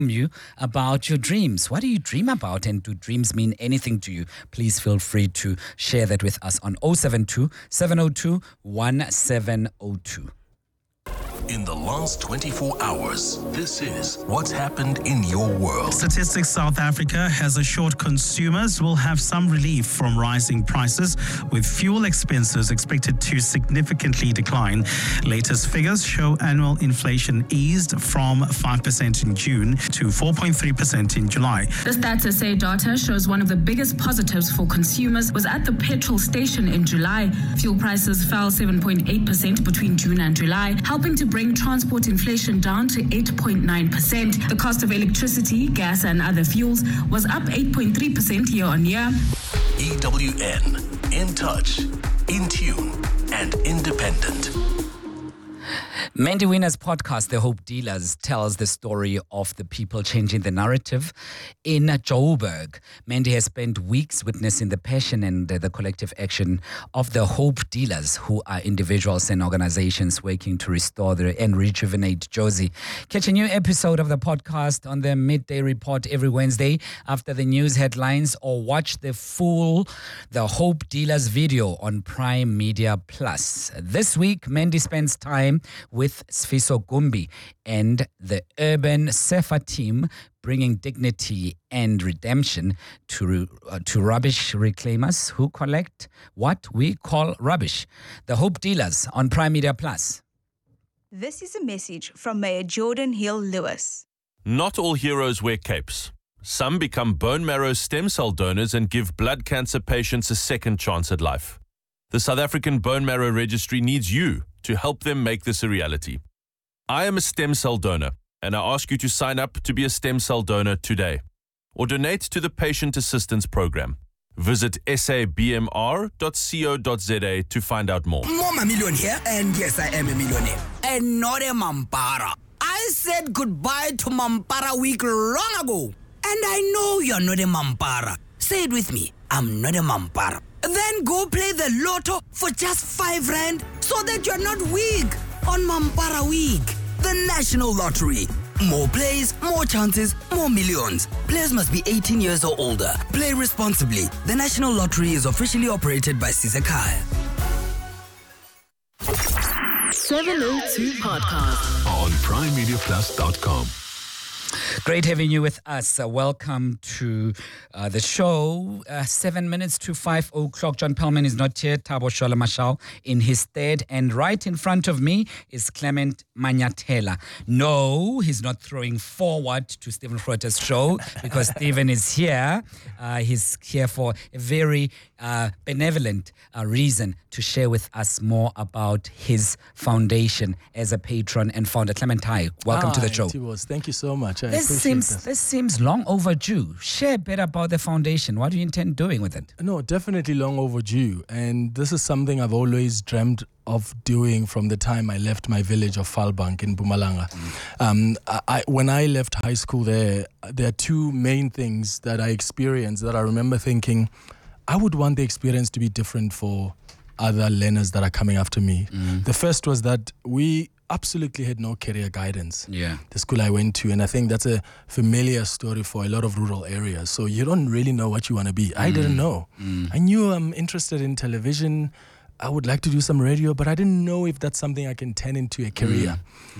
you about your dreams. What do you dream about, and do dreams mean anything to you? Please feel free to share that with us on 072 702 1702. In the last 24 hours, this is what's happened in your world. Statistics South Africa has assured consumers will have some relief from rising prices, with fuel expenses expected to significantly decline. Latest figures show annual inflation eased from 5% in June to 4.3% in July. The Stats SA data shows one of the biggest positives for consumers was at the petrol station in July. Fuel prices fell 7.8% between June and July, helping to bring transport inflation down to 8.9%. The cost of electricity, gas and other fuels was up 8.3% year on year. EWN, in touch, in tune, and independent. Mandy Winner's podcast, The Hope Dealers, tells the story of the people changing the narrative in Joburg. Mandy has spent weeks witnessing the passion and the collective action of the Hope Dealers, who are individuals and organizations working to restore and rejuvenate Jozi. Catch a new episode of the podcast on the Midday Report every Wednesday after the news headlines, or watch the full The Hope Dealers video on Prime Media Plus. This week, Mandy spends time with Sfiso Gumbi and the Urban Surfer team, bringing dignity and redemption to rubbish reclaimers who collect what we call rubbish. The Hope Dealers on Prime Media Plus. This is a message from Mayor Jordan Hill-Lewis. Not all heroes wear capes. Some become bone marrow stem cell donors and give blood cancer patients a second chance at life. The South African Bone Marrow Registry needs you to help them make this a reality. I am a stem cell donor, and I ask you to sign up to be a stem cell donor today, or donate to the Patient Assistance Program. Visit sabmr.co.za to find out more. Mama Million here, and yes, I am a millionaire. And not a Mampara. I said goodbye to Mampara week long ago. And I know you're not a Mampara. Say it with me. I'm not a Mampara. Then go play the lotto for just 5 rand so that you're not weak on Mampara Week. The National Lottery. More plays, more chances, more millions. Players must be 18 years or older. Play responsibly. The National Lottery is officially operated by Sizakaya. 702 Podcast On PrimeMediaPlus.com. Great having you with us. Welcome to the show. 7 minutes to 5 o'clock. John Pellman is not here. Thabo Shola Mashal in his stead. And right in front of me is Clement Manyathela. No, he's not throwing forward to Stephen Groote's show because Stephen is here. He's here for a very benevolent reason to share with us more about his foundation as a patron and founder. Clement, hi. Welcome to the show. Tibos, thank you so much. This seems long overdue. Share a bit about the foundation. What do you intend doing with it? No, definitely long overdue. And this is something I've always dreamt of doing from the time I left my village of Falbank in Mpumalanga. When I left high school there are two main things that I experienced that I remember thinking, I would want the experience to be different for other learners that are coming after me. The first was that we absolutely had no career guidance. The school I went to, and I think that's a familiar story for a lot of rural areas. So you don't really know what you want to be. I didn't know. I knew I'm interested in television. I would like to do some radio, but I didn't know if that's something I can turn into a career.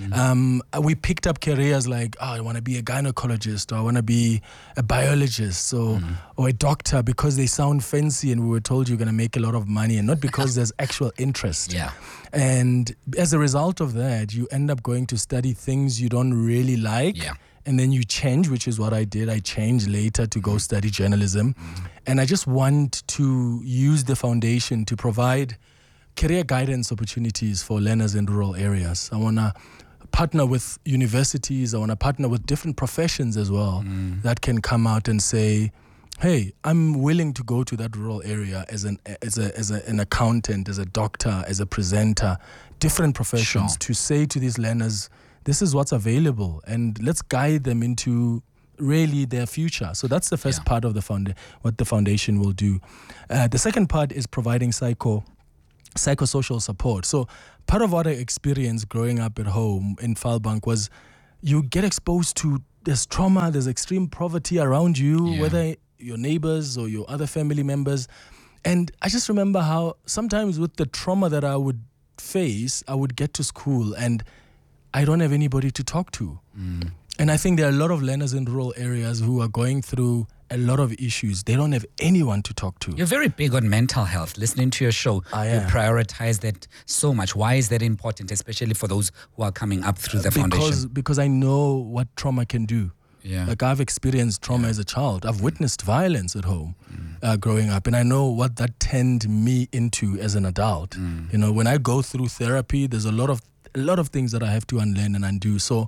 We picked up careers like, I want to be a gynecologist, or I want to be a biologist, or a doctor, because they sound fancy and we were told you're going to make a lot of money, and not because there's actual interest. And as a result of that, you end up going to study things you don't really like. And then you change, which is what I did. I changed later to go study journalism. And I just want to use the foundation to provide career guidance opportunities for learners in rural areas. I want to partner with universities. I want to partner with different professions as well that can come out and say, hey, I'm willing to go to that rural area as an accountant, as a doctor, as a presenter, different professions, to say to these learners, this is what's available, and let's guide them into really their future. So that's the first part of what the foundation will do. The second part is providing psychosocial support. So part of what I experienced growing up at home in Falbank was you get exposed to there's trauma, there's extreme poverty around you, Yeah. whether your neighbors or your other family members. And I just remember how sometimes with the trauma that I would face, I would get to school and I don't have anybody to talk to. And I think there are a lot of learners in rural areas who are going through a lot of issues. They don't have anyone to talk to. You're very big on mental health. Listening to your show, I you am. prioritize that so much. Why is that important, especially for those who are coming up through the foundation? Because I know what trauma can do. Yeah. Like I've experienced trauma as a child. I've witnessed violence at home growing up, and I know what that turned me into as an adult. You know, when I go through therapy, there's a lot of things that I have to unlearn and undo. So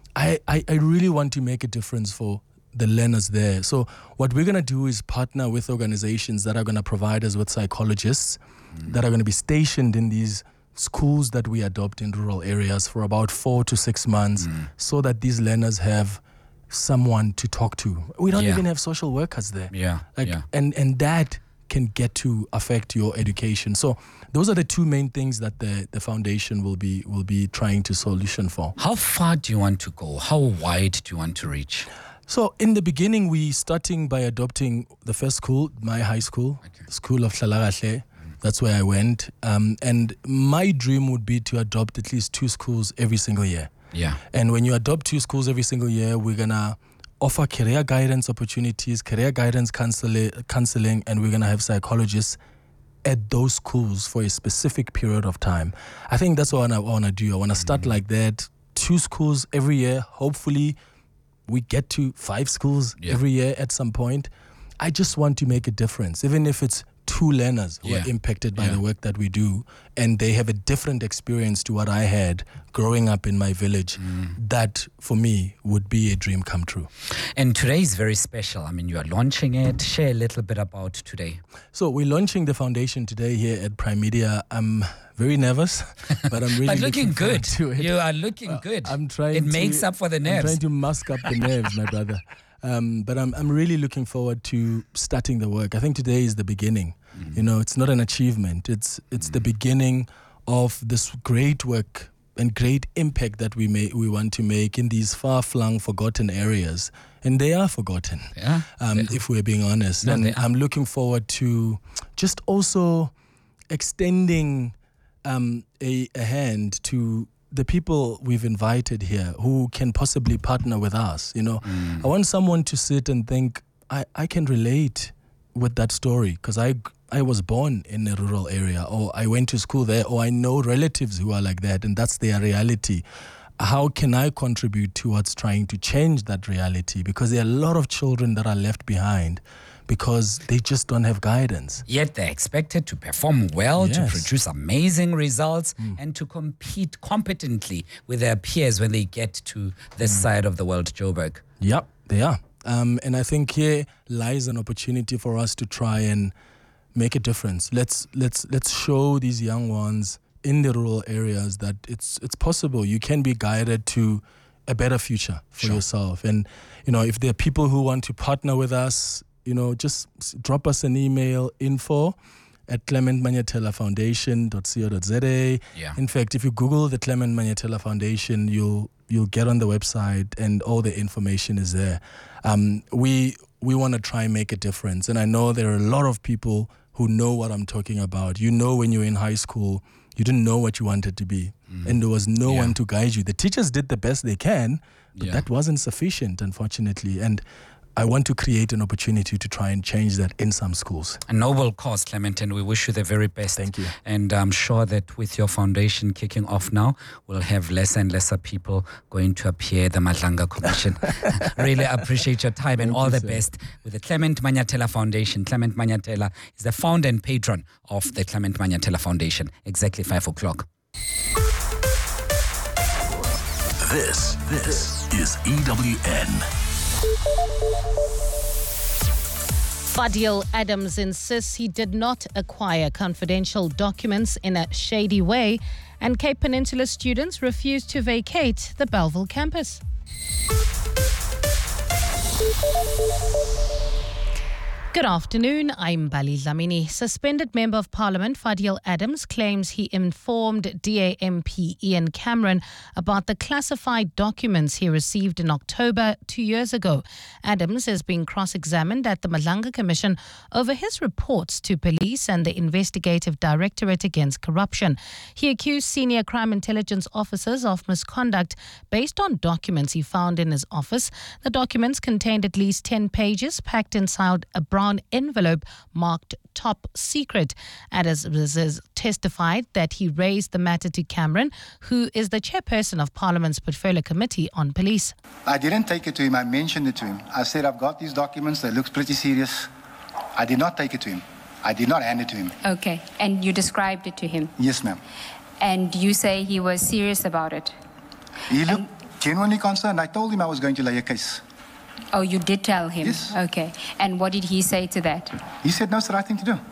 I really want to make a difference for the learners there. So what we're going to do is partner with organizations that are going to provide us with psychologists that are going to be stationed in these schools that we adopt in rural areas for about 4 to 6 months so that these learners have someone to talk to. We don't Yeah. even have social workers there. Yeah, Like, yeah. And that can get to affect your education. So those are the two main things that the foundation will be trying to solution for. How far do you want to go? How wide do you want to reach? So in the beginning, we starting by adopting the first school, my high school, School of Hlalagahle. That's where I went. And my dream would be to adopt at least 2 schools every single year. Yeah. And when you adopt 2 schools every single year, we're going to offer career guidance opportunities, career guidance counseling, and we're going to have psychologists at those schools for a specific period of time. I think that's what I want to do. I want to start like that, 2 schools every year. Hopefully, we get to 5 schools every year at some point. I just want to make a difference, even if it's 2 learners who are impacted by the work that we do, and they have a different experience to what I had growing up in my village. That, for me, would be a dream come true. And today is very special. I mean, you are launching it. Share a little bit about today. So we're launching the foundation today here at Prime Media. I'm very nervous, but I'm really But looking forward good. to it. You are looking good. I'm trying. It makes up for the I'm nerves. trying to mask up the nerves, my brother. But I'm really looking forward to starting the work. I think today is the beginning. You know, it's not an achievement. It's the beginning of this great work and great impact that we want to make in these far-flung, forgotten areas. And they are forgotten, if we're being honest. No, and I'm looking forward to just also extending a hand to the people we've invited here who can possibly partner with us. You know, I want someone to sit and think, I can relate with that story because I was born in a rural area, or I went to school there, or I know relatives who are like that, and that's their reality. How can I contribute towards trying to change that reality? Because there are a lot of children that are left behind because they just don't have guidance. Yet they're expected to perform well, to Yes. produce amazing results, and to compete competently with their peers when they get to this side of the world, Joburg. Yep, they are. And I think here lies an opportunity for us to try and make a difference. Let's show these young ones in the rural areas that it's possible. You can be guided to a better future for yourself. And, you know, if there are people who want to partner with us, you know, just drop us an email, info@clementmanyatela.foundation.co.za. Yeah. In fact, if you Google the Clement Manyatela Foundation, you'll get on the website and all the information is there. We want to try and make a difference. And I know there are a lot of people who know what I'm talking about. You know, when you were in high school, you didn't know what you wanted to be. And there was no one to guide you. The teachers did the best they can, but that wasn't sufficient, unfortunately. And I want to create an opportunity to try and change that in some schools. A noble cause, Clement, and we wish you the very best. Thank you. And I'm sure that with your foundation kicking off now, we'll have lesser and lesser people going to appear at the Madlanga Commission. Really appreciate your time and all the best with the Clement Manyatela Foundation. Clement Manyatela is the founder and patron of the Clement Manyatela Foundation. Exactly 5 o'clock. This is EWN. Fadil Adams insists he did not acquire confidential documents in a shady way, and Cape Peninsula students refuse to vacate the Bellville campus. Good afternoon, I'm Bali Dlamini. Suspended Member of Parliament Fadil Adams claims he informed DA MP Ian Cameron about the classified documents he received in October 2 years ago. Adams is being cross-examined at the Madlanga Commission over his reports to police and the Investigative Directorate Against Corruption. He accused senior crime intelligence officers of misconduct based on documents he found in his office. The documents contained at least 10 pages packed inside a brown envelope marked top secret. Adams has testified that he raised the matter to Cameron, who is the chairperson of Parliament's Portfolio Committee on Police. I didn't take it to him, I mentioned it to him. I said, I've got these documents, they look pretty serious. I did not take it to him. I did not hand it to him. Okay, and you described it to him? Yes, ma'am. And you say he was serious about it? He looked genuinely concerned. I told him I was going to lay a case. Oh, you did tell him? Yes. Okay. And what did he say to that? He said, no, it's the right thing to do.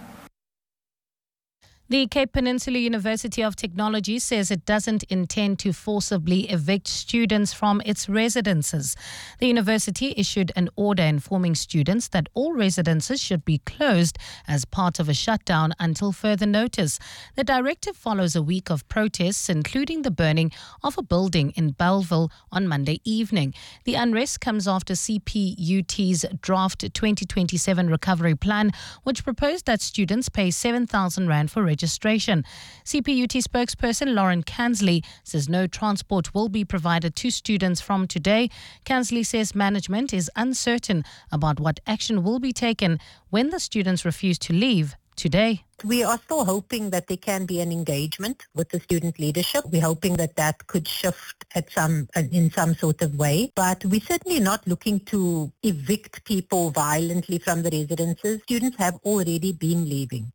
The Cape Peninsula University of Technology says it doesn't intend to forcibly evict students from its residences. The university issued an order informing students that all residences should be closed as part of a shutdown until further notice. The directive follows a week of protests, including the burning of a building in Bellville on Monday evening. The unrest comes after CPUT's draft 2027 recovery plan, which proposed that students pay 7,000 Rand for registration. CPUT spokesperson Lauren Kansley says no transport will be provided to students from today. Kansley says management is uncertain about what action will be taken when the students refuse to leave today. We are still hoping that there can be an engagement with the student leadership. We're hoping that that could shift in some sort of way. But we're certainly not looking to evict people violently from the residences. Students have already been leaving.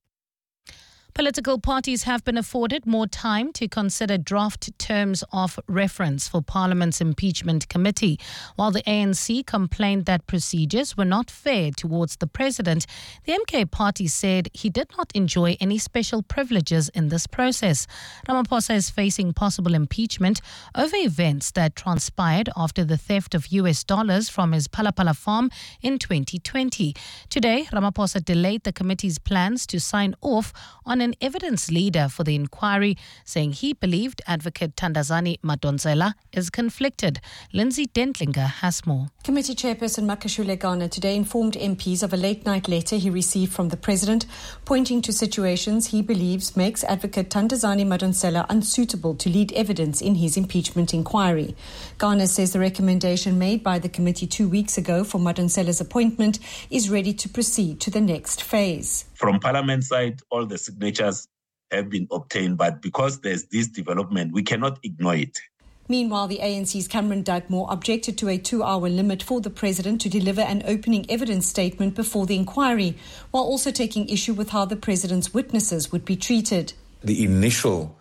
Political parties have been afforded more time to consider draft terms of reference for Parliament's impeachment committee. While the ANC complained that procedures were not fair towards the president, the MK party said he did not enjoy any special privileges in this process. Ramaphosa is facing possible impeachment over events that transpired after the theft of US dollars from his Palapala farm in 2020. Today, Ramaphosa delayed the committee's plans to sign off on an evidence leader for the inquiry, saying he believed Advocate Thandazani Madonsela is conflicted. Lindsay Dentlinger has more. Committee Chairperson Makashule Garner today informed MPs of a late-night letter he received from the President, pointing to situations he believes makes Advocate Thandazani Madonsela unsuitable to lead evidence in his impeachment inquiry. Garner says the recommendation made by the committee 2 weeks ago for Madonsela's appointment is ready to proceed to the next phase. From Parliament side, all the signatures have been obtained, but because there's this development, we cannot ignore it. Meanwhile, the ANC's Cameron Dugmore objected to a 2-hour limit for the President to deliver an opening evidence statement before the inquiry, while also taking issue with how the President's witnesses would be treated. The initial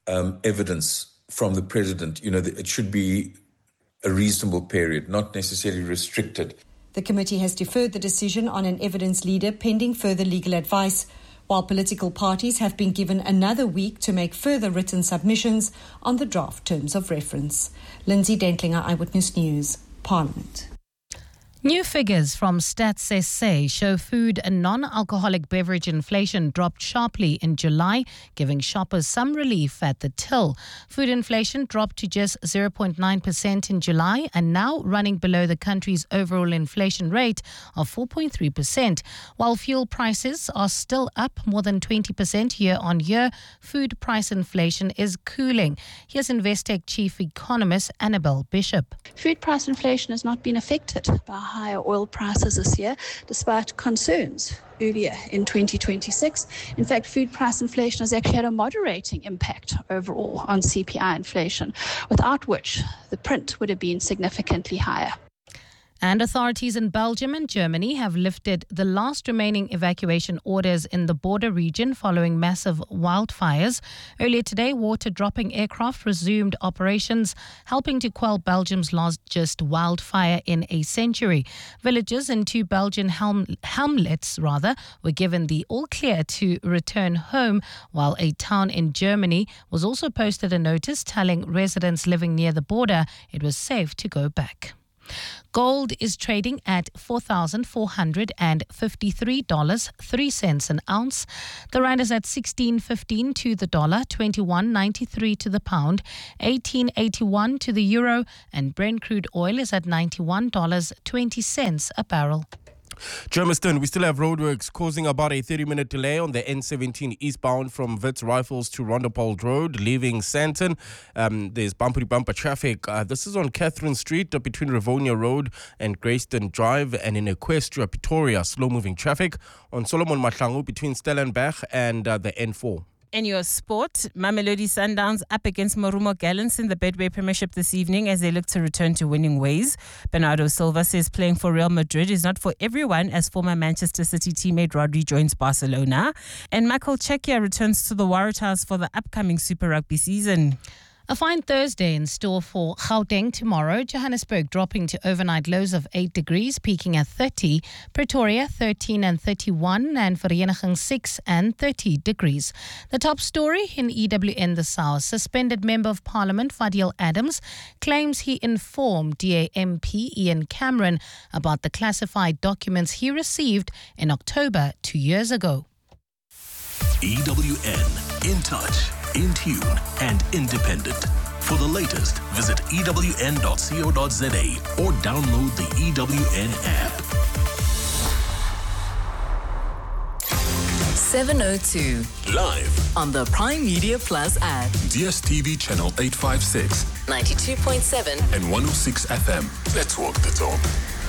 evidence from the President, it should be a reasonable period, not necessarily restricted. The committee has deferred the decision on an evidence leader pending further legal advice, while political parties have been given another week to make further written submissions on the draft terms of reference. Lindsay Dentlinger, Eyewitness News, Parliament. New figures from Stats SA show food and non-alcoholic beverage inflation dropped sharply in July, giving shoppers some relief at the till. Food inflation dropped to just 0.9% in July and now running below the country's overall inflation rate of 4.3%. While fuel prices are still up more than 20% year on year, food price inflation is cooling. Here's Investec Chief Economist Annabelle Bishop. Food price inflation has not been affected by higher oil prices this year, despite concerns earlier in 2026. In fact, food price inflation has actually had a moderating impact overall on CPI inflation, without which the print would have been significantly higher. And authorities in Belgium and Germany have lifted the last remaining evacuation orders in the border region following massive wildfires. Earlier today, water-dropping aircraft resumed operations, helping to quell Belgium's largest wildfire in a century. Villagers in 2 Belgian hamlets were given the all-clear to return home, while a town in Germany was also posted a notice telling residents living near the border it was safe to go back. Gold is trading at $4,453.03 an ounce. The rand is at 16.15 to the dollar, 21.93 to the pound, 18.81 to the euro, and Brent crude oil is at $91.20 a barrel. Germiston, we still have roadworks causing about a 30-minute delay on the N17 eastbound from Wits Rifles to Rondopole Road, leaving Sandton. There's bumper-to-bumper traffic. This is on Catherine Street between Rivonia Road and Greyston Drive, and in Equestria, Pretoria, slow-moving traffic on Solomon Mahlangu between Stellenberg and the N4. In your sport, Mamelodi Sundowns up against Marumo Gallants in the Betway Premiership this evening as they look to return to winning ways. Bernardo Silva says playing for Real Madrid is not for everyone as former Manchester City teammate Rodri joins Barcelona. And Michael Chekia returns to the Waratahs for the upcoming Super Rugby season. A fine Thursday in store for Gauteng tomorrow. Johannesburg dropping to overnight lows of 8 degrees, peaking at 30. Pretoria 13 and 31, and Vereeniging 6 and 30 degrees. The top story in EWN The South. Suspended Member of Parliament Fadil Adams claims he informed DA MP Ian Cameron about the classified documents he received in October 2 years ago. EWN, in touch, in tune, and independent. For the latest, visit ewn.co.za or download the EWN app. 702. Live on the Prime Media Plus app. DSTV channel 856. 92.7 and 106 FM. Let's walk the talk.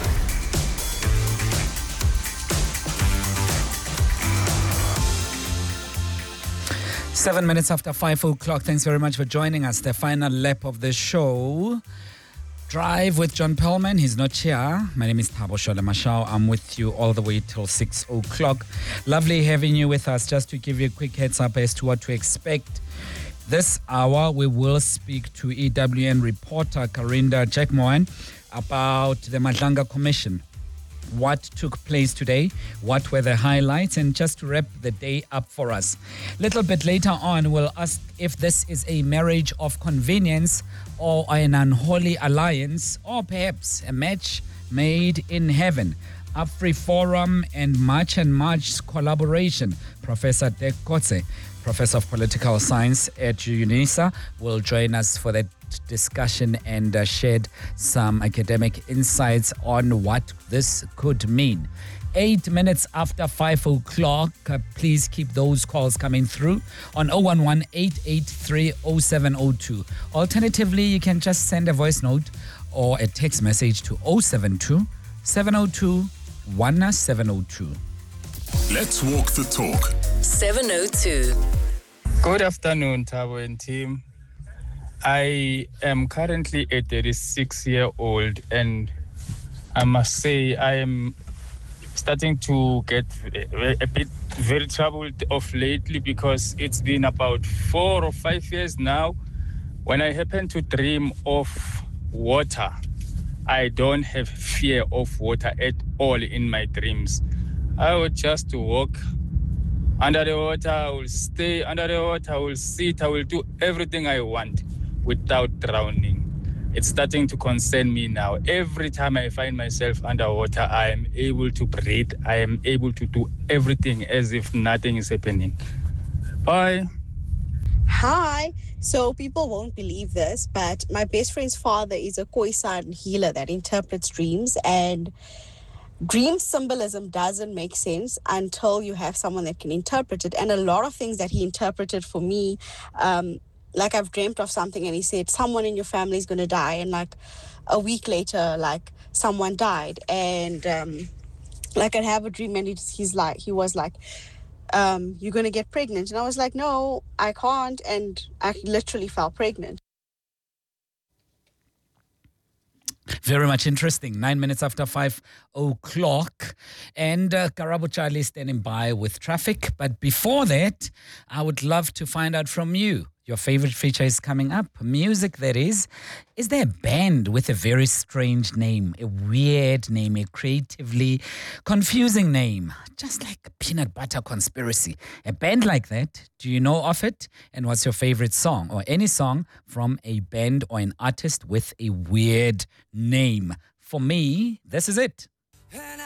Seven minutes after 5 o'clock. Thanks very much for joining us. The final lap of the show. Drive with John Perlman. He's not here. My name is Thabo Shola Mashao. I'm with you all the way till 6 o'clock. Lovely having you with us. Just to give you a quick heads up as to what to expect. This hour, we will speak to EWN reporter Karinda Jackmohan about the Madlanga Commission. What took place today, what were the highlights, and just to wrap the day up for us. A little bit later on, we'll ask if this is a marriage of convenience or an unholy alliance, or perhaps a match made in heaven. AfriForum and March collaboration. Professor Dek Kotze, Professor of Political Science at UNISA, will join us for that discussion and shed some academic insights on what this could mean. 8 minutes after 5 o'clock, please keep those calls coming through on 011-883-0702. Alternatively, you can just send a voice note or a text message to 072-702-1702. Let's walk the talk. 702. Good afternoon, Thabo and team. I am currently a 36-year-old, and I must say I am starting to get a bit very troubled of lately, because it's been about 4 or 5 years now. When I happen to dream of water, I don't have fear of water at all in my dreams. I would just walk under the water, I will stay under the water, I will sit, I will do everything I want without drowning. It's starting to concern me now. Every time I find myself underwater, I am able to breathe. I am able to do everything as if nothing is happening. Bye. Hi. So people won't believe this, but my best friend's father is a Khoisan healer that interprets dreams, and dream symbolism doesn't make sense until you have someone that can interpret it. And a lot of things that he interpreted for me, like I've dreamt of something and he said, someone in your family is going to die. And like a week later, like someone died. And like I'd have a dream and he was like, you're going to get pregnant. And I was like, no, I can't. And I literally fell pregnant. Very much interesting. 9 minutes after 5 o'clock. And Karabo Charlie standing by with traffic. But before that, I would love to find out from you. Your favorite feature is coming up. Music, that is. Is there a band with a very strange name, a weird name, a creatively confusing name, just like a peanut butter conspiracy? A band like that, do you know of it? And what's your favorite song, or any song from a band or an artist with a weird name? For me, this is it.